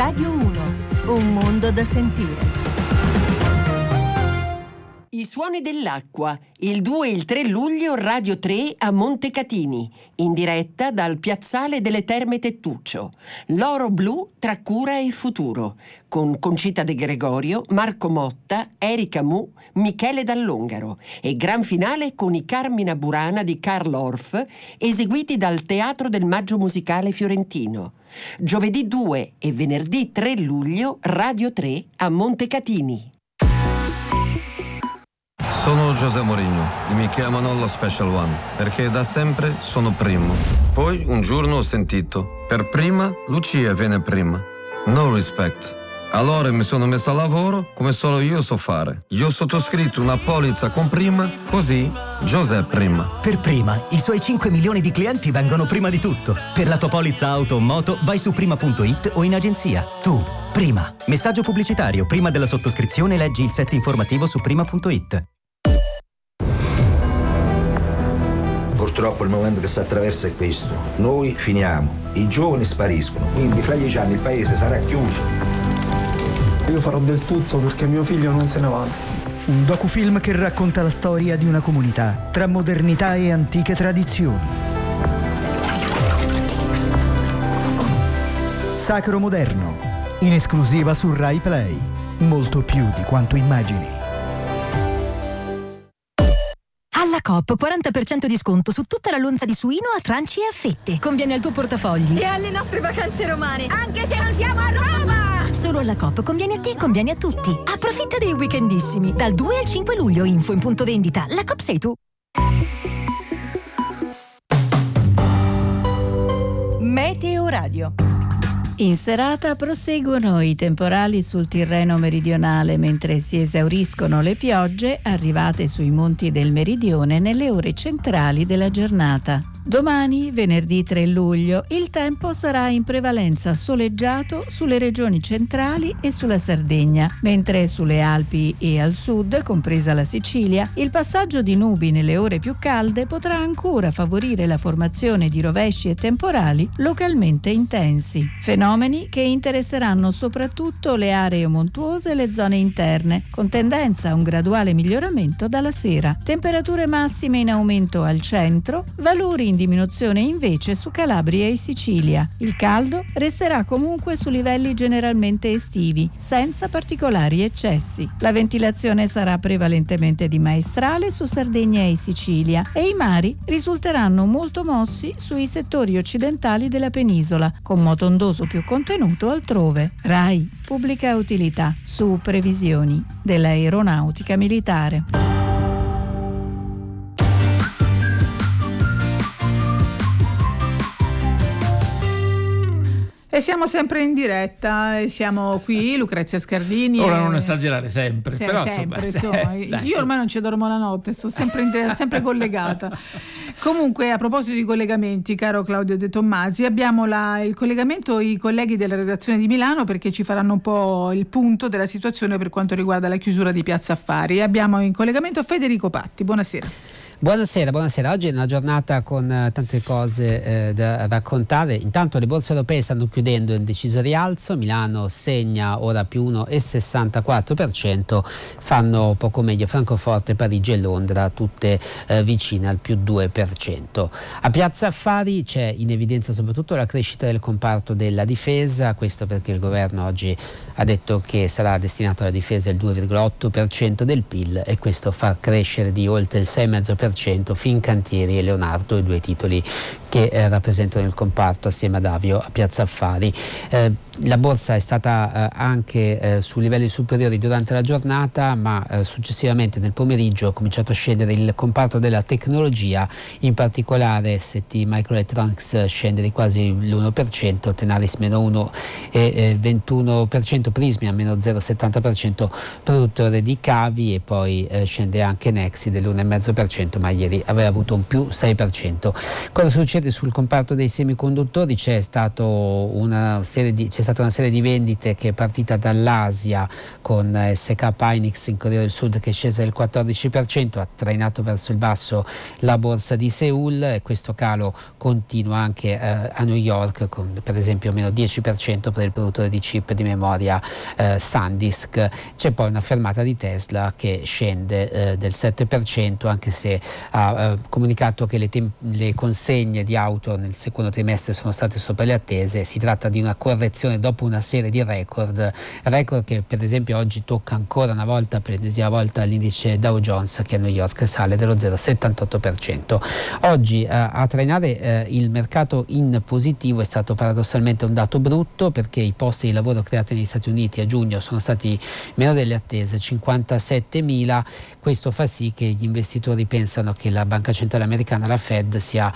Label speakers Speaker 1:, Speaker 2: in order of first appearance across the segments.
Speaker 1: Radio 1, un mondo da sentire.
Speaker 2: I suoni dell'acqua, il 2 e il 3 luglio Radio 3 a Montecatini, in diretta dal Piazzale delle Terme Tettuccio. L'oro blu tra cura e futuro, con Concita De Gregorio, Marco Motta, Erika Mu, Michele Dall'Ongaro, e gran finale con i Carmina Burana di Karl Orff, eseguiti dal Teatro del Maggio Musicale Fiorentino. Giovedì 2 e venerdì 3 luglio Radio 3 a Montecatini.
Speaker 3: Sono José Mourinho e mi chiamano lo Special One perché da sempre sono primo. Poi un giorno ho sentito: per prima Lucia viene prima. No respect. Allora mi sono messo a lavoro come solo io so fare. Io ho sottoscritto una polizza con prima, così José prima.
Speaker 4: Per prima, i suoi 5 milioni di clienti vengono prima di tutto. Per la tua polizza auto o moto vai su prima.it o in agenzia. Tu, prima. Messaggio pubblicitario. Prima della sottoscrizione leggi il set informativo su prima.it.
Speaker 5: Purtroppo il momento che si attraversa è questo. Noi finiamo, i giovani spariscono, quindi fra 10 anni il paese sarà chiuso.
Speaker 6: Io farò del tutto perché mio figlio non se ne vada.
Speaker 7: Un docufilm che racconta la storia di una comunità tra modernità e antiche tradizioni. Sacro Moderno, in esclusiva su Rai Play. Molto più di quanto immagini.
Speaker 8: Alla Coop 40% di sconto su tutta la lonza di suino a tranci e a fette. Conviene al tuo portafogli.
Speaker 9: E alle nostre vacanze romane.
Speaker 8: Anche se non siamo a Roma! Solo alla Coop conviene a te e conviene a tutti. Approfitta dei weekendissimi. Dal 2 al 5 luglio, info in punto vendita. La Coop sei tu.
Speaker 1: Meteo Radio. In serata proseguono i temporali sul Tirreno meridionale mentre si esauriscono le piogge arrivate sui monti del meridione nelle ore centrali della giornata. Domani, venerdì 3 luglio, il tempo sarà in prevalenza soleggiato sulle regioni centrali e sulla Sardegna, mentre sulle Alpi e al sud, compresa la Sicilia, il passaggio di nubi nelle ore più calde potrà ancora favorire la formazione di rovesci e temporali localmente intensi. Fenomeni che interesseranno soprattutto le aree montuose e le zone interne, con tendenza a un graduale miglioramento dalla sera. Temperature massime in aumento al centro, valori in diminuzione invece su Calabria e Sicilia. Il caldo resterà comunque su livelli generalmente estivi, senza particolari eccessi. La ventilazione sarà prevalentemente di maestrale su Sardegna e Sicilia e i mari risulteranno molto mossi sui settori occidentali della penisola, con moto ondoso più contenuto altrove. RAI Pubblica Utilità, su previsioni dell'aeronautica militare.
Speaker 10: E siamo sempre in diretta, e siamo qui, Lucrezia Scardini.
Speaker 11: Ora non esagerare sempre, però
Speaker 10: sempre,
Speaker 11: insomma.
Speaker 10: Io ormai non ci dormo la notte, sto sempre sempre collegata. Comunque, a proposito di collegamenti, caro Claudio De Tommasi, abbiamo il collegamento, i colleghi della redazione di Milano, perché ci faranno un po' il punto della situazione per quanto riguarda la chiusura di Piazza Affari. Abbiamo in collegamento Federico Patti, buonasera.
Speaker 12: Buonasera. Oggi è una giornata con tante cose da raccontare. Intanto le borse europee stanno chiudendo in deciso rialzo. Milano segna ora più 1,64%, fanno poco meglio Francoforte, Parigi e Londra, tutte vicine al più 2%. A Piazza Affari c'è in evidenza soprattutto la crescita del comparto della difesa, questo perché il governo oggi ha detto che sarà destinato alla difesa il 2,8% del PIL e questo fa crescere di oltre il 6,5% Fincantieri e Leonardo, i due titoli che rappresentano il comparto assieme ad Avio a Piazza Affari. La borsa è stata anche su livelli superiori durante la giornata, ma successivamente nel pomeriggio ha cominciato a scendere il comparto della tecnologia, in particolare ST Microelectronics scende di quasi l'1%, Tenaris meno 1,21%, Prismia meno 0,70%, produttore di cavi, e poi scende anche Nexi dell'1,5%, ma ieri aveva avuto un più 6%. Cosa succede succede sul comparto dei semiconduttori. C'è stata una serie di vendite che è partita dall'Asia con SK Hynix in Corea del Sud che è scesa del 14%, ha trainato verso il basso la borsa di Seoul, e questo calo continua anche a New York con per esempio meno 10% per il produttore di chip di memoria SanDisk. C'è poi una fermata di Tesla che scende del 7%, anche se ha comunicato che le consegne di auto nel secondo trimestre sono state sopra le attese. Si tratta di una correzione dopo una serie di record che per esempio oggi tocca ancora una volta, per l'ennesima volta, l'indice Dow Jones, che a New York sale dello 0,78%. Oggi a trainare il mercato in positivo è stato paradossalmente un dato brutto, perché i posti di lavoro creati negli Stati Uniti a giugno sono stati meno delle attese, 57.000. Questo fa sì che gli investitori pensano che la Banca Centrale Americana, la Fed, sia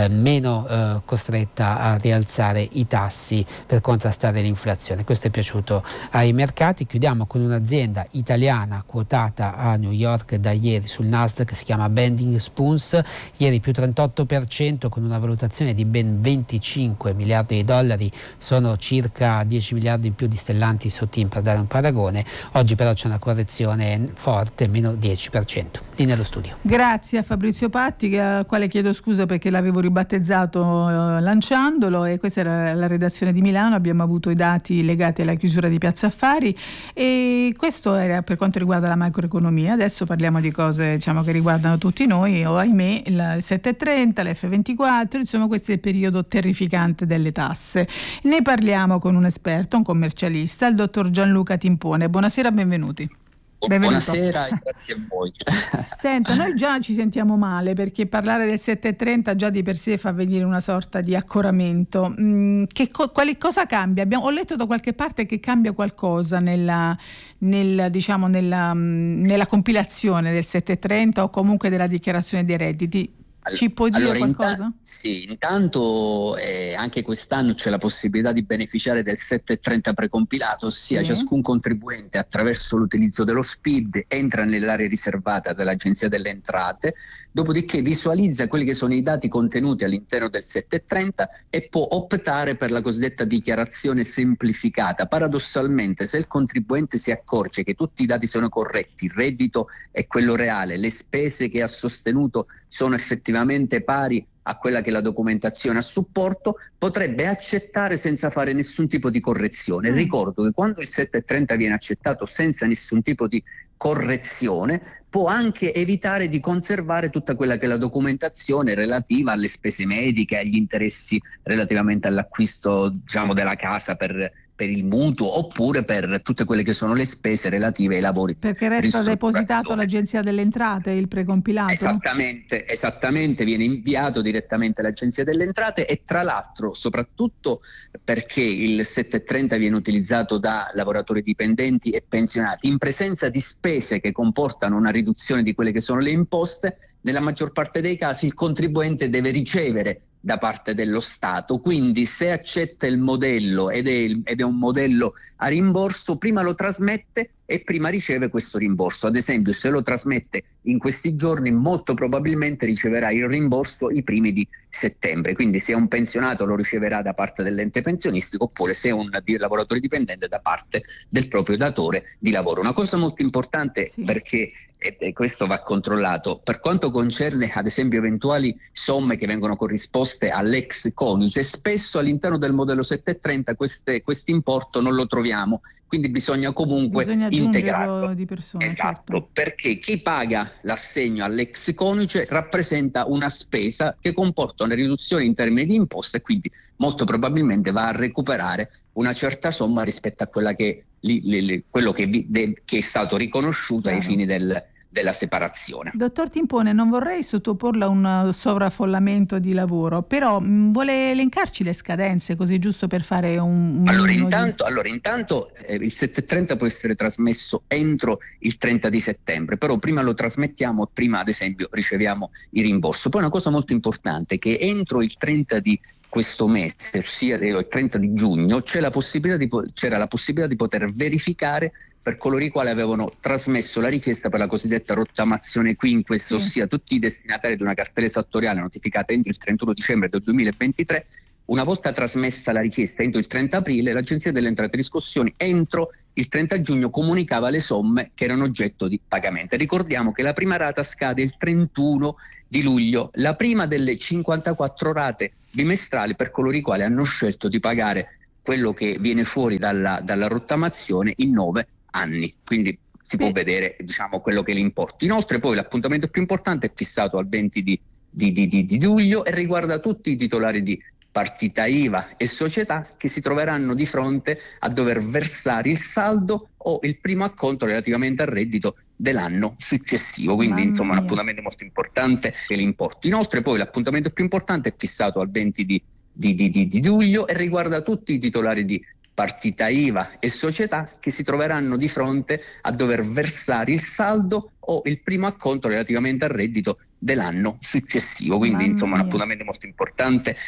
Speaker 12: meno costretta a rialzare i tassi per contrastare l'inflazione. Questo è piaciuto ai mercati. Chiudiamo con un'azienda italiana quotata a New York da ieri sul Nasdaq, si chiama Bending Spoons, ieri più 38% con una valutazione di ben 25 miliardi di dollari, sono circa 10 miliardi in più di Stellantis o TIM per dare un paragone. Oggi però c'è una correzione forte, meno 10%. Linea allo studio.
Speaker 10: Grazie a Fabrizio Patti, al quale chiedo scusa perché l'avevo ribattezzato lanciandolo, e questa era la redazione di Milano. Abbiamo avuto i dati legati alla chiusura di Piazza Affari, e questo era per quanto riguarda la macroeconomia. Adesso parliamo di cose che riguardano tutti noi, o ahimè il 730, l'F24, insomma questo è il periodo terrificante delle tasse. Ne parliamo con un esperto, un commercialista, il dottor Gianluca Timpone. Buonasera, benvenuti.
Speaker 13: Buonasera e grazie a voi.
Speaker 10: Senta, noi già ci sentiamo male, perché parlare del 730 già di per sé fa venire una sorta di accoramento. Cosa cambia? Ho letto da qualche parte che cambia qualcosa nella compilazione del 730 o comunque della dichiarazione dei redditi. Ci può dire qualcosa?
Speaker 13: Sì, intanto anche quest'anno c'è la possibilità di beneficiare del 730 precompilato, ossia ciascun contribuente attraverso l'utilizzo dello SPID entra nell'area riservata dell'Agenzia delle Entrate, dopodiché visualizza quelli che sono i dati contenuti all'interno del 730 e può optare per la cosiddetta dichiarazione semplificata. Paradossalmente, se il contribuente si accorge che tutti i dati sono corretti, il reddito è quello reale, le spese che ha sostenuto sono effettivamente pari a quella che è la documentazione a supporto, potrebbe accettare senza fare nessun tipo di correzione. Ricordo che quando il 730 viene accettato senza nessun tipo di correzione, può anche evitare di conservare tutta quella che è la documentazione relativa alle spese mediche, agli interessi relativamente all'acquisto della casa per il mutuo, oppure per tutte quelle che sono le spese relative ai lavori.
Speaker 10: Perché resta depositato all'Agenzia delle Entrate il precompilato?
Speaker 13: Esattamente, viene inviato direttamente all'Agenzia delle Entrate, e tra l'altro, soprattutto perché il 730 viene utilizzato da lavoratori dipendenti e pensionati, in presenza di spese che comportano una riduzione di quelle che sono le imposte, nella maggior parte dei casi il contribuente deve ricevere da parte dello Stato. Quindi se accetta il modello ed è un modello a rimborso, prima lo trasmette e prima riceve questo rimborso. Ad esempio, se lo trasmette in questi giorni, molto probabilmente riceverà il rimborso i primi di settembre. Quindi se è un pensionato lo riceverà da parte dell'ente pensionistico, oppure se è un lavoratore dipendente da parte del proprio datore di lavoro. Una cosa molto importante, perché questo va controllato, per quanto concerne ad esempio eventuali somme che vengono corrisposte all'ex coniuge, spesso all'interno del modello 730 quest'importo non lo troviamo, quindi bisogna comunque integrarlo
Speaker 10: di persona.
Speaker 13: Esatto, perché chi paga l'assegno all'ex coniuge rappresenta una spesa che comporta una riduzione in termini di imposte, e quindi molto probabilmente va a recuperare una certa somma rispetto a quella quello che è stato riconosciuto ai fini della separazione.
Speaker 10: Dottor Timpone, non vorrei sottoporla a un sovraffollamento di lavoro, però vuole elencarci le scadenze, così giusto per fare un
Speaker 13: Allora intanto il 730 può essere trasmesso entro il 30 di settembre, però prima lo trasmettiamo, prima ad esempio riceviamo il rimborso. Poi una cosa molto importante è che entro il 30 di questo mese, ossia il 30 di giugno, c'era la possibilità di poter verificare per coloro i quali avevano trasmesso la richiesta per la cosiddetta rottamazione quinques, ossia tutti i destinatari di una cartella esattoriale notificata entro il 31 dicembre del 2023. Una volta trasmessa la richiesta entro il 30 aprile, l'Agenzia delle Entrate e Riscossioni entro il 30 giugno comunicava le somme che erano oggetto di pagamento. Ricordiamo che la prima rata scade il 31 di luglio, la prima delle 54 rate bimestrali per coloro i quali hanno scelto di pagare quello che viene fuori dalla rottamazione in 9 anni. Quindi si può vedere, diciamo, quello che è l'importo. Inoltre poi l'appuntamento più importante è fissato al 20 di luglio e riguarda tutti i titolari di partita IVA e società che si troveranno di fronte a dover versare il saldo o il primo acconto relativamente al reddito dell'anno successivo. Quindi insomma un appuntamento molto importante è l'importo. Inoltre poi l'appuntamento più importante è fissato al 20 di luglio e riguarda tutti i titolari di partita IVA e società che si troveranno di fronte a dover versare il saldo o il primo acconto relativamente al reddito dell'anno successivo. Quindi insomma un appuntamento molto importante